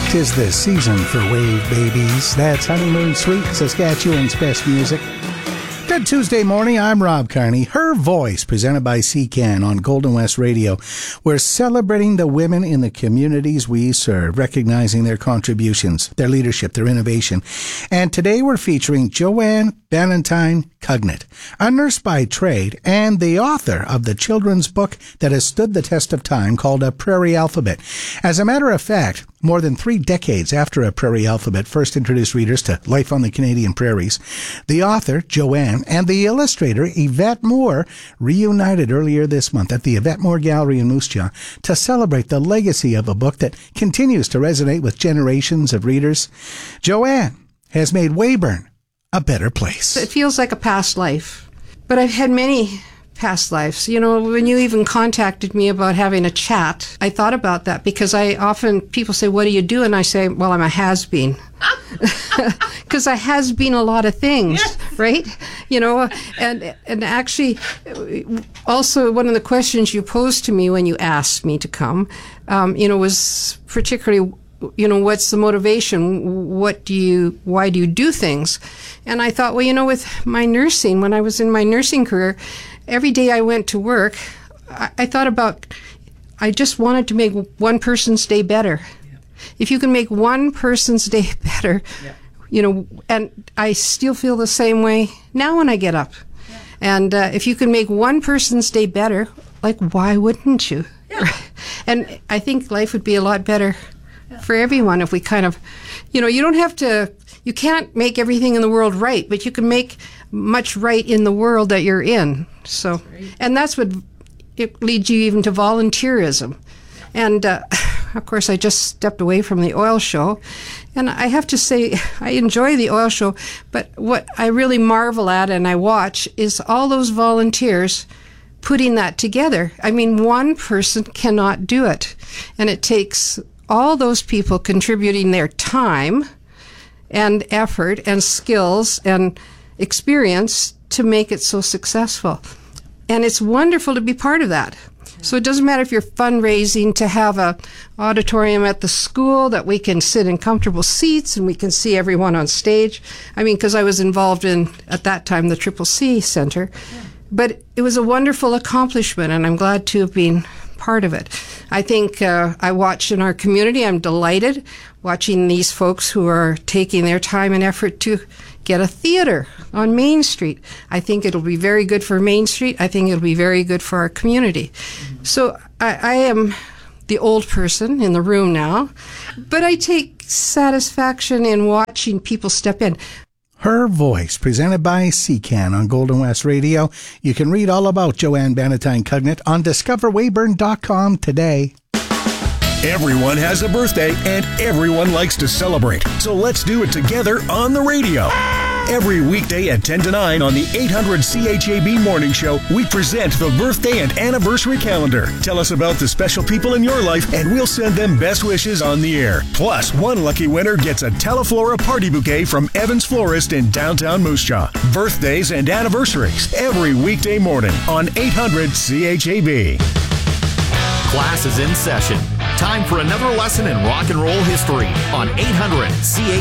'Tis the season for wave babies. That's Honeymoon Suite, Saskatchewan's best music. Good Tuesday morning, I'm Rob Carney. Her Voice, presented by CCAN on Golden West Radio. We're celebrating the women in the communities we serve, recognizing their contributions, their leadership, their innovation. And today we're featuring Joanne Bannatyne Cugnet, a nurse by trade and the author of the children's book that has stood the test of time called A Prairie Alphabet. As a matter of fact, more than 3 decades after A Prairie Alphabet first introduced readers to life on the Canadian prairies, the author, Joanne, and the illustrator, Yvette Moore, reunited earlier this month at the Yvette Moore Gallery in Moose Jaw to celebrate the legacy of a book that continues to resonate with generations of readers. Joanne has made Weyburn a better place. It feels like a past life, but I've had many past lives. You know, when you even contacted me about having a chat, I thought about that because people say, what do you do? And I say, well, I'm a has-been. Because I has been a lot of things, right? You know, and actually, also one of the questions you posed to me when you asked me to come, was particularly, what's the motivation? Why do you do things? And I thought, well, with my nursing, when I was in my nursing career, every day I went to work, I thought about, I just wanted to make one person's day better. Yeah. If you can make one person's day better, and I still feel the same way now when I get up. Yeah. And if you can make one person's day better, why wouldn't you? Yeah. And I think life would be a lot better for everyone if we kind of, you don't have to, you can't make everything in the world right, but you can make much right in the world that you're in. So, and that's what it leads you even to volunteerism. And of course, I just stepped away from the oil show, and I have to say I enjoy the oil show, but what I really marvel at and I watch is all those volunteers putting that together. I mean, one person cannot do it, and it takes all those people contributing their time and effort and skills and experience to make it so successful. And it's wonderful to be part of that. So it doesn't matter if you're fundraising to have a auditorium at the school that we can sit in comfortable seats and we can see everyone on stage. I mean, because I was involved in, at that time, the Triple C Center. Yeah. But it was a wonderful accomplishment, and I'm glad to have been part of it. I think I watch in our community, I'm delighted watching these folks who are taking their time and effort to get a theater on Main Street. I think it'll be very good for Main Street. I think it'll be very good for our community. Mm-hmm. So I am the old person in the room now, but I take satisfaction in watching people step in. Her Voice, presented by CCAN on Golden West Radio. You can read all about Joanne Bannatyne Cugnet on discoverweyburn.com today. Everyone has a birthday, and everyone likes to celebrate. So let's do it together on the radio. Every weekday at 10 to 9 on the 800 CHAB Morning Show, we present the birthday and anniversary calendar. Tell us about the special people in your life, and we'll send them best wishes on the air. Plus, one lucky winner gets a Teleflora party bouquet from Evans Florist in downtown Moose Jaw. Birthdays and anniversaries every weekday morning on 800 CHAB. Class is in session. Time for another lesson in rock and roll history on 800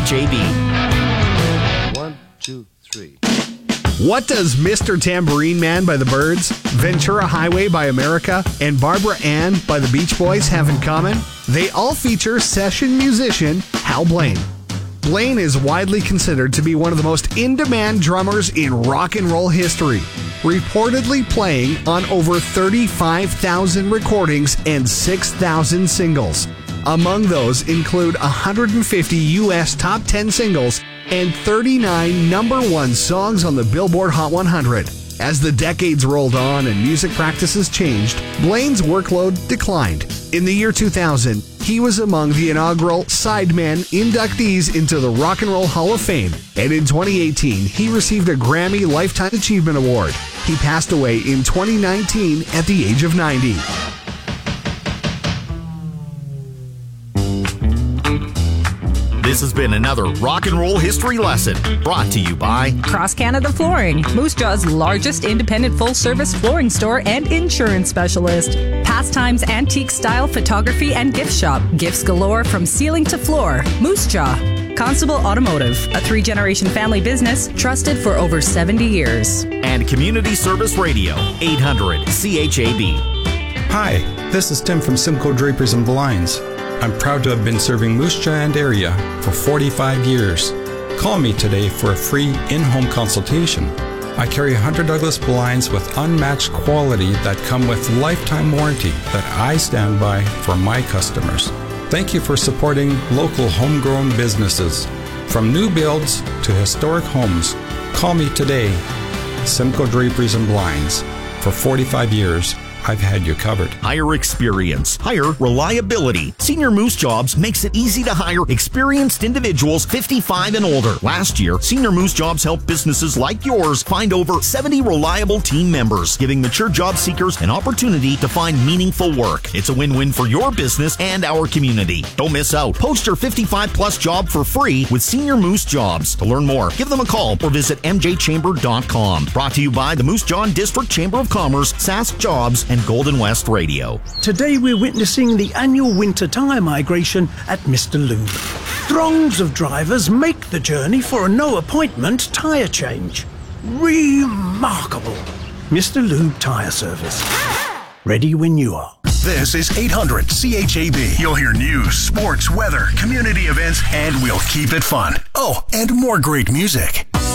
CHAB. 1, 2, 3. What does Mr. Tambourine Man by the Byrds, Ventura Highway by America, and Barbara Ann by the Beach Boys have in common? They all feature session musician Hal Blaine. Blaine is widely considered to be one of the most in-demand drummers in rock and roll history, reportedly playing on over 35,000 recordings and 6,000 singles. Among those include 150 U.S. top 10 singles and 39 number 1 songs on the Billboard Hot 100. As the decades rolled on and music practices changed, Blaine's workload declined. In the year 2000, he was among the inaugural Sidemen inductees into the Rock and Roll Hall of Fame, and in 2018, he received a Grammy Lifetime Achievement Award. He passed away in 2019 at the age of 90. This has been another Rock and Roll History Lesson brought to you by Cross Canada Flooring, Moose Jaw's largest independent full-service flooring store and insurance specialist. Pastimes Antique Style Photography and Gift Shop. Gifts galore from ceiling to floor. Moose Jaw. Constable Automotive, a 3-generation family business trusted for over 70 years. And Community Service Radio, 800 CHAB. Hi, this is Tim from Simcoe Drapers and Blinds. I'm proud to have been serving Moose Jaw and area for 45 years. Call me today for a free in-home consultation. I carry Hunter Douglas blinds with unmatched quality that come with lifetime warranty that I stand by for my customers. Thank you for supporting local homegrown businesses. From new builds to historic homes, call me today. Simcoe Draperies and Blinds. For 45 years, I've had you covered. Hire experience. Hire reliability. Senior Moose Jobs makes it easy to hire experienced individuals 55 and older. Last year, Senior Moose Jobs helped businesses like yours find over 70 reliable team members, giving mature job seekers an opportunity to find meaningful work. It's a win-win for your business and our community. Don't miss out. Post your 55-plus job for free with Senior Moose Jobs. To learn more, give them a call or visit mjchamber.com. Brought to you by the Moose Jaw District Chamber of Commerce, Sask Jobs, and Golden West Radio. Today we're witnessing the annual winter tyre migration at Mr. Lube. Throngs of drivers make the journey for a no-appointment tyre change. Remarkable. Mr. Lube Tyre Service. Ready when you are. This is 800 CHAB. You'll hear news, sports, weather, community events, and we'll keep it fun. Oh, and more great music.